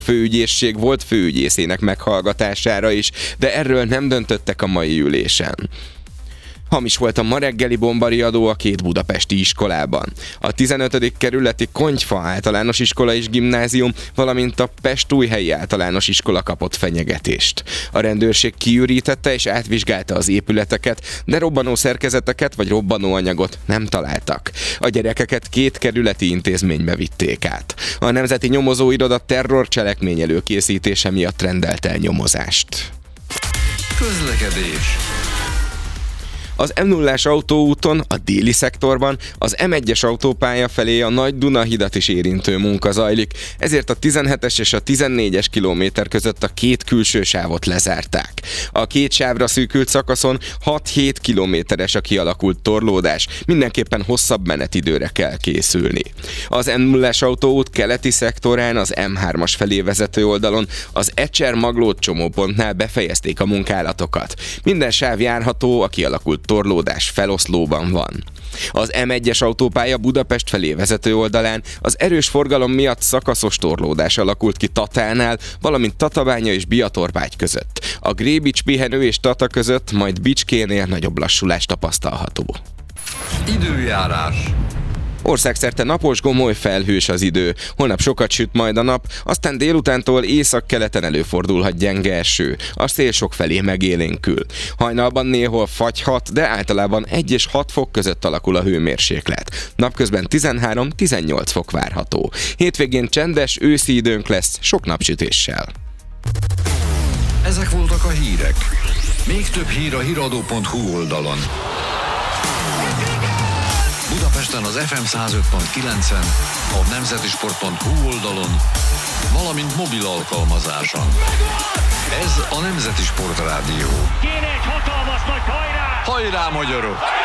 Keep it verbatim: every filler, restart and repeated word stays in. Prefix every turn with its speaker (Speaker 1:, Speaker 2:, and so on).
Speaker 1: főügyészség volt főügyészének meghallgatására is, de erről nem döntöttek a mai ülésen. Hamis volt a ma reggeli bombariadó a két budapesti iskolában. A tizenötödik kerületi Konyfa általános iskola és gimnázium, valamint a Pest-Újhelyi általános iskola kapott fenyegetést. A rendőrség kiürítette és átvizsgálta az épületeket, de robbanó szerkezeteket vagy robbanóanyagot nem találtak. A gyerekeket két kerületi intézménybe vitték át. A Nemzeti Nyomozóiroda terrorcselekmény előkészítése miatt rendelt el nyomozást.
Speaker 2: Közlekedés.
Speaker 1: Az em nullás autóúton, a déli szektorban, az em egyes autópálya felé a Nagy Duna hidat is érintő munka zajlik, ezért a tizenhetes és a tizennégyes kilométer között a két külső sávot lezárták. A két sávra szűkült szakaszon hat-hét kilométeres a kialakult torlódás, mindenképpen hosszabb menetidőre kell készülni. Az em nullás autóút keleti szektorán az em hármas felé vezető oldalon az Ecser-Maglód csomópontnál befejezték a munkálatokat. Minden sáv járható, a kialakult torlódás feloszlóban van. Az em egyes autópálya Budapest felé vezető oldalán az erős forgalom miatt szakaszos torlódás alakult ki Tatánál, valamint Tatabánya és Biatorbágy között. A Grébics pihenő és Tata között, majd Bicskénél nagyobb lassulás tapasztalható.
Speaker 2: Időjárás.
Speaker 1: Országszerte napos, gomoly, felhős az idő. Holnap sokat süt majd a nap, aztán délutántól északkeleten előfordulhat gyenge eső. A szél sokfelé megélénkül. Hajnalban néhol fagyhat, de általában egy és hat fok között alakul a hőmérséklet. Napközben tizenhárom-tizennyolc fok várható. Hétvégén csendes, őszi időnk lesz, sok napsütéssel.
Speaker 2: Ezek voltak a hírek. Még több hír a híradó pont hu oldalon. Budapesten az ef em száz öt pont kilencen, a nemzetisport pont hu oldalon, valamint mobil alkalmazáson. Ez a Nemzeti Sport Rádió.
Speaker 3: Kéne egy hatalmas nagy hajrá!
Speaker 2: Hajrá, magyarok!